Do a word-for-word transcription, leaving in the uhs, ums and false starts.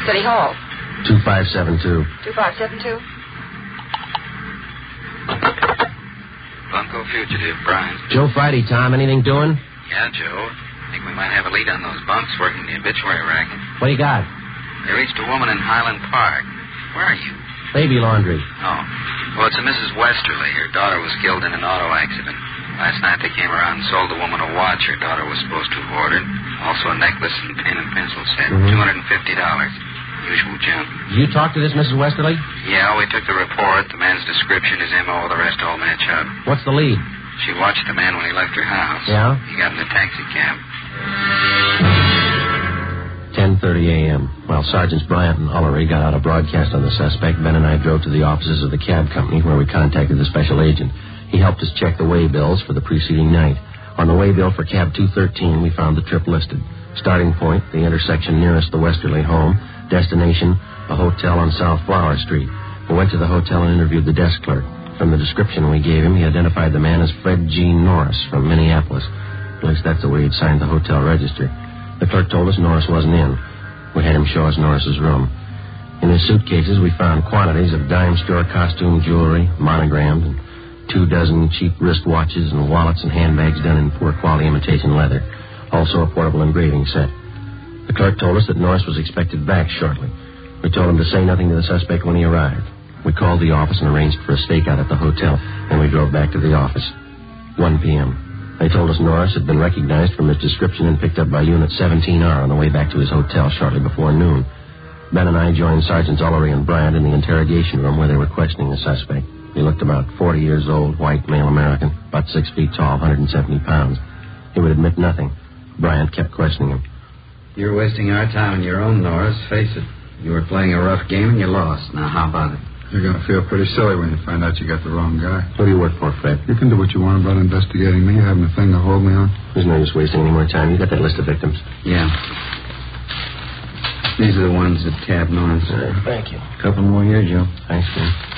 City Hall. two five seven two. two five seven two? Bunko fugitive, Brian. Joe Friday, Tom. Anything doing? Yeah, Joe. Think we might have a lead on those bunks working the obituary racket. What do you got? They reached a woman in Highland Park. Where are you? Baby laundry. Oh. Well, it's a Missus Westerly. Her daughter was killed in an auto accident. Last night they came around and sold the woman a watch her daughter was supposed to have ordered. Also a necklace and pen and pencil set. Mm-hmm. two hundred fifty dollars. Usual junk. Did you talk to this Missus Westerly? Yeah, we took the report. The man's description, his M O, the rest all match up. What's the lead? She watched the man when he left her house. Yeah? He got in a taxi cab. ten thirty a.m. While Sergeants Bryant and Ullery got out a broadcast on the suspect, Ben and I drove to the offices of the cab company where we contacted the special agent. He helped us check the way bills for the preceding night. On the way bill for cab two thirteen, we found the trip listed. Starting point, the intersection nearest the Westerly home. Destination, a hotel on South Flower Street. We went to the hotel and interviewed the desk clerk. From the description we gave him, he identified the man as Fred Gene Norris from Minneapolis. At least that's the way he'd signed the hotel register. The clerk told us Norris wasn't in. We had him show us Norris's room. In his suitcases, we found quantities of dime store costume jewelry, monogrammed, and two dozen cheap wristwatches and wallets and handbags done in poor quality imitation leather. Also a portable engraving set. The clerk told us that Norris was expected back shortly. We told him to say nothing to the suspect when he arrived. We called the office and arranged for a stakeout at the hotel, and we drove back to the office. one p.m. They told us Norris had been recognized from his description and picked up by Unit seventeen R on the way back to his hotel shortly before noon. Ben and I joined Sergeants Ullery and Bryant in the interrogation room where they were questioning the suspect. He looked about forty years old, white, male American, about six feet tall, one hundred seventy pounds. He would admit nothing. Bryant kept questioning him. You're wasting our time on your own, Norris. Face it. You were playing a rough game and you lost. Now, how about it? You're going to feel pretty silly when you find out you got the wrong guy. Who do you work for, Fred? You can do what you want about investigating me. You haven't a thing to hold me on. There's no use wasting any more time. You got that list of victims? Yeah. These are the ones that tabbed Norris. Uh, thank you. Couple more here, Joe. Thanks, man.